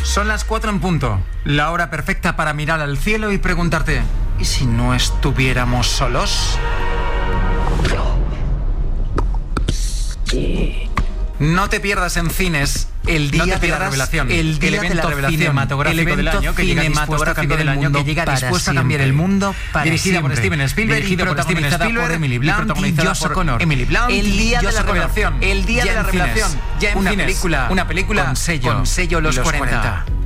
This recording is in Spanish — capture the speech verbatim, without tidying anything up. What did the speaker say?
Son las cuatro en punto. La hora perfecta para mirar al cielo y preguntarte: ¿y si no estuviéramos solos? No te pierdas en cines el día no de la revelación, el día el evento de la revelación cinematográfico del año que llega dispuesto a cambiar el mundo, que llega dispuesto a cambiar el mundo, dirigida por Steven Spielberg, dirigido por Steven Spielberg, Emily Blunt y Josh O'Connor. Emily Blunt, el día de la revelación, el día de la revelación, ya en una cines. película, una película con sello, con sello los, los cuarenta. cuarenta.